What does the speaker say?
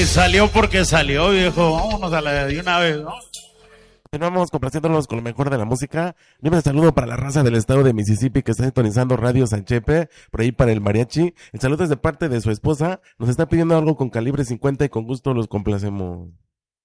salió porque salió, viejo. Vámonos a la de una vez, ¿no? Continuamos complaciéndonos con lo mejor de la música. Un saludo para la raza del estado de Mississippi que está sintonizando Radio Sanchepe, por ahí para el mariachi. El saludo es de parte de su esposa. Nos está pidiendo algo con calibre 50 y con gusto los complacemos.